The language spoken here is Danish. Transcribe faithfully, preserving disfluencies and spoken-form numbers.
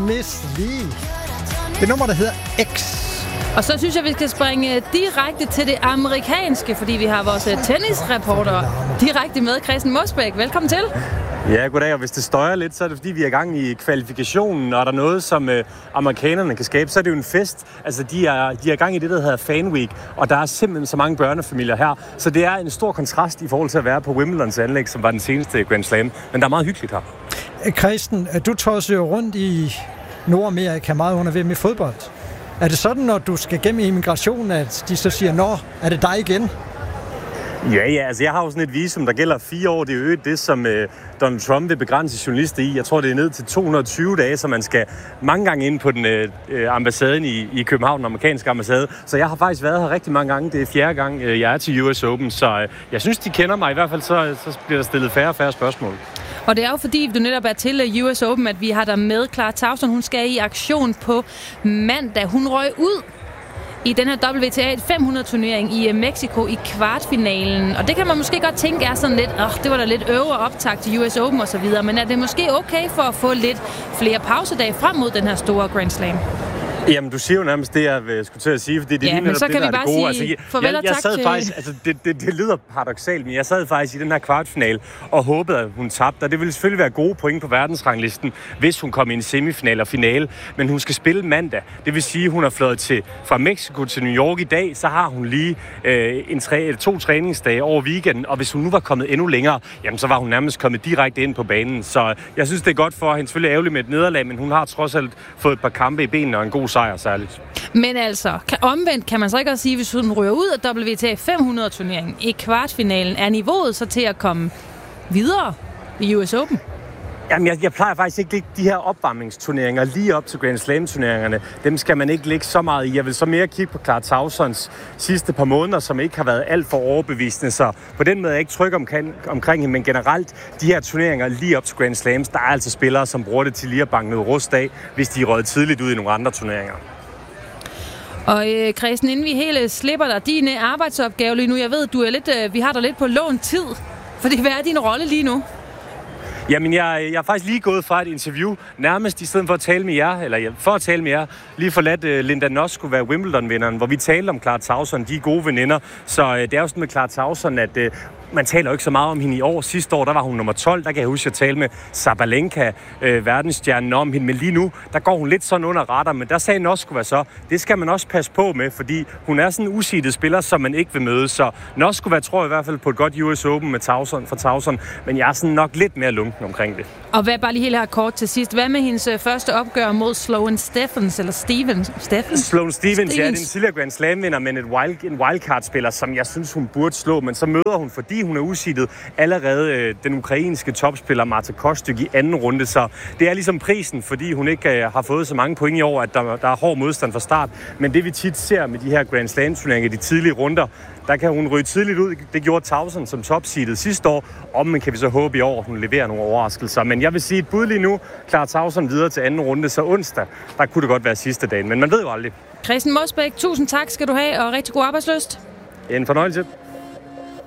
Miss Li. Det nummer, der hedder X. Og så synes jeg, vi skal springe direkte til det amerikanske, fordi vi har vores tennisreporter direkte med, Christian Mosbæk. Velkommen til. Ja, goddag. Og hvis det støjer lidt, så er det fordi, vi er i gang i kvalifikationen, og der er noget, som øh, amerikanerne kan skabe, så er det jo en fest. Altså, de er, de er i gang i det, der hedder Fan Week, og der er simpelthen så mange børnefamilier her. Så det er en stor kontrast i forhold til at være på Wimbledons anlæg, som var den seneste Grand Slam. Men der er meget hyggeligt her. Christian, du tosser jo rundt i Nordamerika meget under V M i fodbold. Er det sådan, når du skal gennem immigration, at de så siger, nå, er det dig igen? Ja, ja, altså jeg har jo sådan et visum, der gælder fire år. Det er jo det, som øh, Donald Trump vil begrænse journalister i. Jeg tror, det er ned til to hundrede og tyve dage, så man skal mange gange ind på den øh, ambassaden i, i København, den amerikanske ambassade. Så jeg har faktisk været her rigtig mange gange. Det er fjerde gang, øh, jeg er til U S Open, så øh, jeg synes, de kender mig. I hvert fald så, så bliver der stillet færre og færre spørgsmål. Og det er jo fordi, du netop er til U S Open, at vi har der med Clara Tauson. Hun skal i aktion på mandag. Hun røg ud i den her W T A fem hundrede turnering i Mexico i kvartfinalen. Og det kan man måske godt tænke er sådan lidt, åh, det var da lidt øvre optakt til U S Open og så videre. Men er det måske okay for at få lidt flere pausedage frem mod den her store Grand Slam? Jamen, du siger jo nærmest det, jeg skulle til at sige, fordi det ja, er men så det, kan der vi er bare det gode. sige altså, jeg, farvel og jeg, jeg tak sad til... faktisk, altså, det, det, det lyder paradoksalt, men jeg sad faktisk i den her kvartfinale og håbede, at hun tabte. Og det ville selvfølgelig være gode point på verdensranglisten, hvis hun kom i en semifinal og finale. Men hun skal spille mandag. Det vil sige, at hun er fløjet til, fra Mexico til New York i dag. Så har hun lige øh, en tre, to træningsdage over weekenden. Og hvis hun nu var kommet endnu længere, jamen, så var hun nærmest kommet direkte ind på banen. Så jeg synes, det er godt for hende. Selvfølgelig ærgerligt med et nederlag, men hun har trods alt fået et par kampe i benene og en god sejr særligt. Men altså, kan, omvendt kan man så ikke også sige, hvis hun ryger ud af W T A fem hundrede turneringen i kvartfinalen, er niveauet så til at komme videre i U S Open? Jamen, jeg, jeg plejer faktisk ikke at lægge de her opvarmningsturneringer lige op til Grand Slam-turneringerne. Dem skal man ikke lægge så meget i. Jeg vil så mere kigge på Clara Tausons sidste par måneder, som ikke har været alt for overbevisende. Så på den måde er jeg ikke tryg omkring, omkring hende. Men generelt, de her turneringer lige op til Grand Slams, der er altså spillere, som bruger det til lige at banke noget rust af, hvis de er røget tidligt ud i nogle andre turneringer. Og øh, Christian, inden vi hele slipper dig din arbejdsopgave lige nu, jeg ved, du er lidt, øh, vi har dig lidt på lånt tid, for hvad er din rolle lige nu? Jamen, jeg, jeg er faktisk lige gået fra et interview, nærmest i stedet for at tale med jer, eller for at tale med jer, lige forladt uh, Linda Noss skulle være Wimbledon-vinderen, hvor vi talte om Clara Tauson, de er gode veninder. Så uh, det er jo sådan med Clara Tauson, at uh, man taler jo ikke så meget om hende i år. Sidste år, der var hun nummer tolv, der kan jeg huske at tale med Sabalenka, øh, verdensstjernen, om hende. Men lige nu, der går hun lidt sådan under radar, men der sagde Noss skulle være så. Det skal man også passe på med, fordi hun er sådan en useedet spiller, som man ikke vil møde. Så Noss skulle være, tror jeg i hvert fald, på et godt U S Open med Tauson, for Tauson, men jeg er sådan nok lidt mere lunken omkring det. Og hvad bare lige helt her kort til sidst. Hvad med hendes første opgør mod Sloane Stephens, eller Stevens? Stephens? Sloane Stevens, Stevens. Ja, det er en tidligere Grand Slam-vinder, men et wild, en wildcard-spiller, som jeg synes, hun burde slå. Men så møder hun, fordi hun er useedet, allerede øh, den ukrainske topspiller Marta Kostyk i anden runde. Så det er ligesom prisen, fordi hun ikke øh, har fået så mange point i år, at der, der er hård modstand fra start. Men det vi tit ser med de her Grand Slam-turneringer, de tidlige runder, der kan hun ryge tidligt ud. Det gjorde Tauson som topseedet sidste år. Om man kan vi så håbe i år, at hun leverer nogle overraskelser. Men jeg vil sige, et bud lige nu, Clara Tauson videre til anden runde, så onsdag, der kunne det godt være sidste dagen. Men man ved jo aldrig. Christian Mosbæk, tusind tak skal du have, og rigtig god arbejdslyst. En fornøjelse.